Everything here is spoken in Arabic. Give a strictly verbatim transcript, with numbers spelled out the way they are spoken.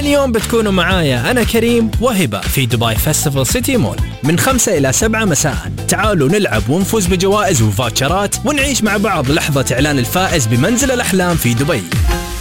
هاليوم بتكونوا معايا أنا كريم وهبة في دبي فيستيفال سيتي مول من خمسة إلى سبعة مساء. تعالوا نلعب ونفوز بجوائز وفاوتشرات ونعيش مع بعض لحظة إعلان الفائز بمنزل الأحلام في دبي.